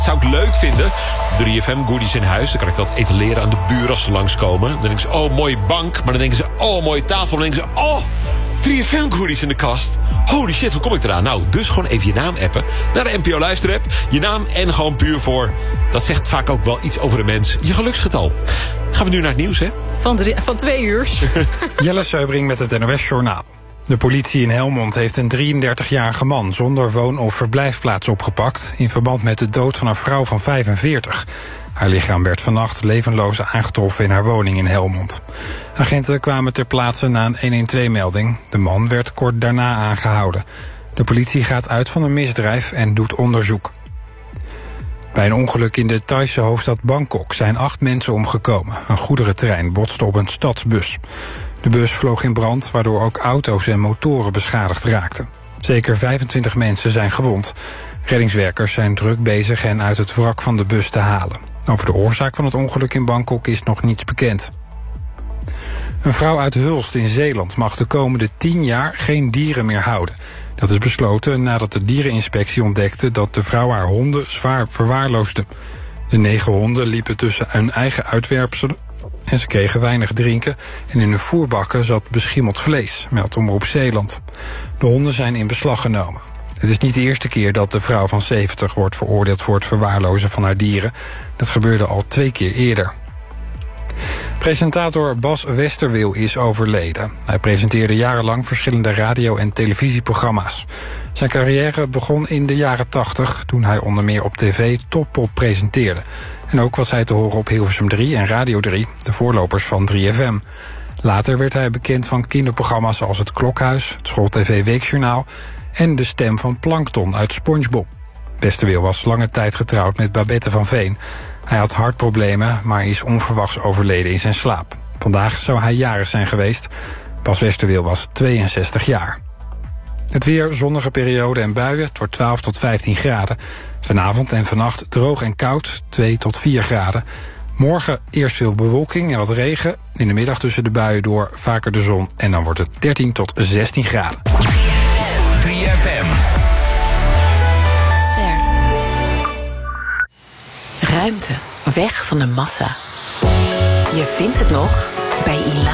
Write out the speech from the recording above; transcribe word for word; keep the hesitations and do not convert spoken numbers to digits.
zou ik leuk vinden. drie F M goodies in huis. Dan kan ik dat etaleren aan de buren als ze langskomen. Dan denken ze, oh, mooie bank. Maar dan denken ze, oh, mooie tafel. Dan denken ze, oh, drie F M goodies in de kast. Holy shit, hoe kom ik eraan? Nou, dus gewoon even je naam appen. Naar de N P O luisterapp. Je naam en gewoon puur voor... Dat zegt vaak ook wel iets over de mens. Je geluksgetal. Gaan we nu naar het nieuws, hè? Van, drie, van twee uur. Jelle Seubring met het N O S Journaal. De politie in Helmond heeft een drieëndertigjarige man zonder woon- of verblijfplaats opgepakt in verband met de dood van een vrouw van vijfenveertig. Haar lichaam werd vannacht levenloos aangetroffen in haar woning in Helmond. Agenten kwamen ter plaatse na een honderdtwaalf-melding. De man werd kort daarna aangehouden. De politie gaat uit van een misdrijf en doet onderzoek. Bij een ongeluk in de Thaise hoofdstad Bangkok zijn acht mensen omgekomen. Een goederentrein botste op een stadsbus. De bus vloog in brand, waardoor ook auto's en motoren beschadigd raakten. Zeker vijfentwintig mensen zijn gewond. Reddingswerkers zijn druk bezig hen uit het wrak van de bus te halen. Over de oorzaak van het ongeluk in Bangkok is nog niets bekend. Een vrouw uit Hulst in Zeeland mag de komende tien jaar geen dieren meer houden. Dat is besloten nadat de diereninspectie ontdekte dat de vrouw haar honden zwaar verwaarloosde. De negen honden liepen tussen hun eigen uitwerpselen en ze kregen weinig drinken en in hun voerbakken zat beschimmeld vlees, meldt Omroep Zeeland. De honden zijn in beslag genomen. Het is niet de eerste keer dat de vrouw van zeventig wordt veroordeeld voor het verwaarlozen van haar dieren. Dat gebeurde al twee keer eerder. Presentator Bas Westerweel is overleden. Hij presenteerde jarenlang verschillende radio- en televisieprogramma's. Zijn carrière begon in de jaren tachtig, toen hij onder meer op tv Top-Pop presenteerde. En ook was hij te horen op Hilversum drie en Radio drie, de voorlopers van drie F M. Later werd hij bekend van kinderprogramma's als Het Klokhuis, het School-tv Weekjournaal en de stem van Plankton uit SpongeBob. Westerweel was lange tijd getrouwd met Babette van Veen. Hij had hartproblemen, maar is onverwachts overleden in zijn slaap. Vandaag zou hij jarig zijn geweest. Bas Westerweel was tweeënzestig jaar. Het weer, zonnige periode en buien. Het wordt twaalf tot vijftien graden. Vanavond en vannacht droog en koud, twee tot vier graden. Morgen eerst veel bewolking en wat regen. In de middag tussen de buien door vaker de zon. En dan wordt het dertien tot zestien graden. drie F M. Ruimte, weg van de massa. Je vindt het nog bij I L A.